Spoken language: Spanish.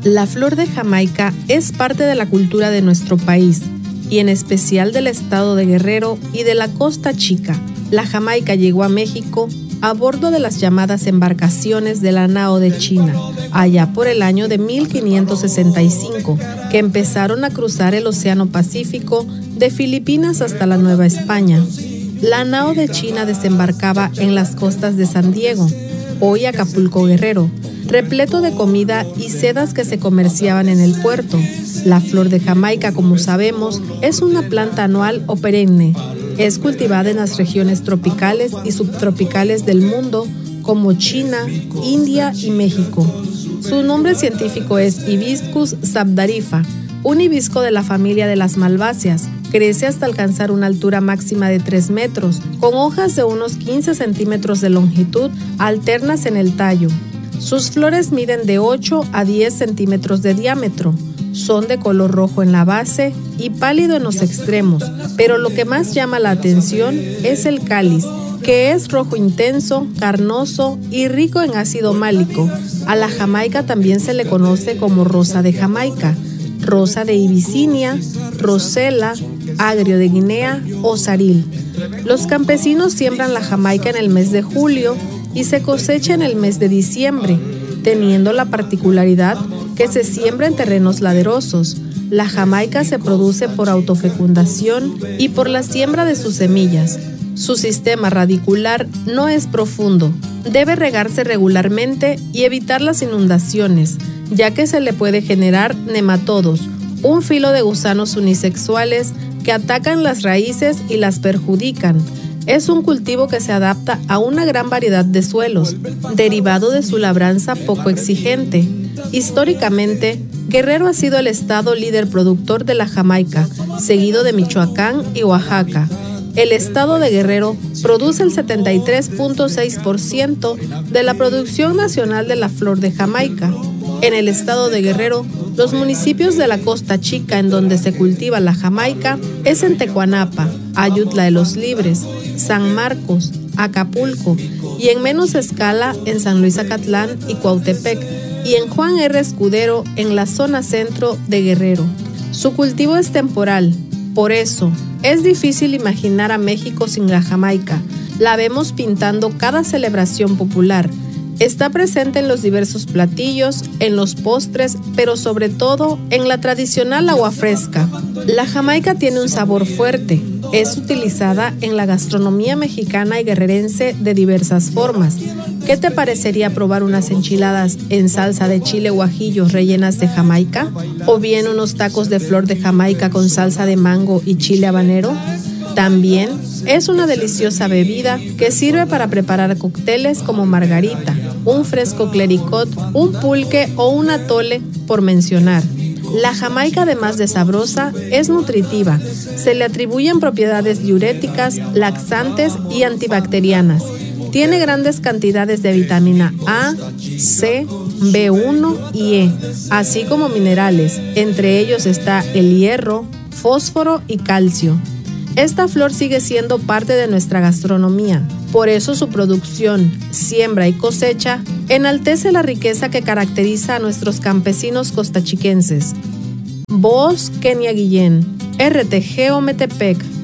La flor de Jamaica es parte de la cultura de nuestro país y en especial del estado de Guerrero y de la Costa Chica. La Jamaica llegó a México a bordo de las llamadas embarcaciones de la Nao de China, allá por el año de 1565, que empezaron a cruzar el Océano Pacífico de Filipinas hasta la Nueva España. La Nao de China desembarcaba en las costas de San Diego, hoy Acapulco, Guerrero, repleto de comida y sedas que se comerciaban en el puerto. La flor de Jamaica, como sabemos, es una planta anual o perenne. Es cultivada en las regiones tropicales y subtropicales del mundo como China, India y México. Su nombre científico es Hibiscus sabdarifa, un hibisco de la familia de las malváceas. Crece hasta alcanzar una altura máxima de 3 metros, con hojas de unos 15 centímetros de longitud alternas en el tallo. Sus flores miden de 8 a 10 centímetros de diámetro. Son de color rojo en la base y pálido en los extremos, pero lo que más llama la atención es el cáliz, que es rojo intenso, carnoso y rico en ácido málico. A la Jamaica también se le conoce como rosa de Jamaica, rosa de Ibicinia, rosela, agrio de Guinea o saril. Los campesinos siembran la Jamaica en el mes de julio y se cosecha en el mes de diciembre, teniendo la particularidad que se siembra en terrenos laderosos. La Jamaica se produce por autofecundación y por la siembra de sus semillas. Su sistema radicular no es profundo. Debe regarse regularmente y evitar las inundaciones, ya que se le puede generar nematodos, un filo de gusanos unisexuales que atacan las raíces y las perjudican. Es un cultivo que se adapta a una gran variedad de suelos, derivado de su labranza poco exigente. Históricamente, Guerrero ha sido el estado líder productor de la Jamaica, seguido de Michoacán y Oaxaca. El estado de Guerrero produce el 73.6% de la producción nacional de la flor de Jamaica. En el estado de Guerrero, los municipios de la Costa Chica en donde se cultiva la Jamaica es en Tecuanapa, Ayutla de los Libres, San Marcos, Acapulco y en menos escala en San Luis Acatlán y Cuautepec y en Juan R. Escudero en la zona centro de Guerrero. Su cultivo es temporal, por eso es difícil imaginar a México sin la Jamaica. La vemos pintando cada celebración popular. Está presente en los diversos platillos, en los postres, pero sobre todo en la tradicional agua fresca. La Jamaica tiene un sabor fuerte. Es utilizada en la gastronomía mexicana y guerrerense de diversas formas. ¿Qué te parecería probar unas enchiladas en salsa de chile guajillo rellenas de Jamaica? ¿O bien unos tacos de flor de Jamaica con salsa de mango y chile habanero? También es una deliciosa bebida que sirve para preparar cócteles como margarita, un fresco clericot, un pulque o un atole, por mencionar. La Jamaica, además de sabrosa, es nutritiva. Se le atribuyen propiedades diuréticas, laxantes y antibacterianas. Tiene grandes cantidades de vitamina A, C, B1 y E, así como minerales. Entre ellos está el hierro, fósforo y calcio. Esta flor sigue siendo parte de nuestra gastronomía. Por eso su producción, siembra y cosecha enaltece la riqueza que caracteriza a nuestros campesinos costachiquenses. Voz Kenia Guillén, RTG Ometepec.